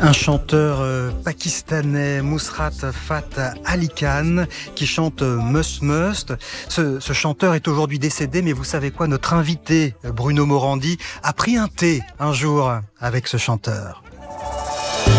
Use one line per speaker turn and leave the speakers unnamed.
Un chanteur pakistanais, Nusrat Fateh Ali Khan, qui chante Must Must. Ce chanteur est aujourd'hui décédé, mais vous savez quoi, notre invité Bruno Morandi a pris un thé un jour avec ce chanteur.